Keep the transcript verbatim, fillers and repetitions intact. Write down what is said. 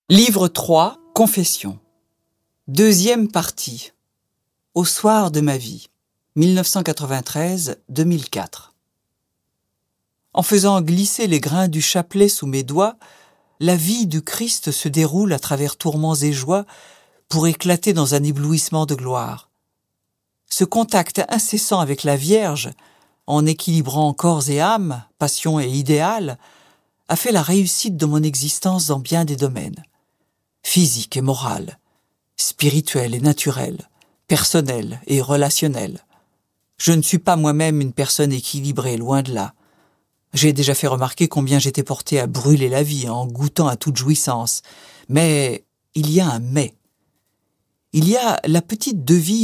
Livre trois, Confession. Deuxième partie. Au soir de ma vie, mille neuf cent quatre-vingt-treize à deux mille quatre. En faisant glisser les grains du chapelet sous mes doigts, la vie du Christ se déroule à travers tourments et joies pour éclater dans un éblouissement de gloire. Ce contact incessant avec la Vierge, en équilibrant corps et âme, passion et idéal, a fait la réussite de mon existence dans bien des domaines. Physique et morale, spirituel et naturel, personnel et relationnel. Je ne suis pas moi-même une personne équilibrée, loin de là. J'ai déjà fait remarquer combien j'étais porté à brûler la vie en goûtant à toute jouissance. Mais il y a un mais. Il y a la petite devise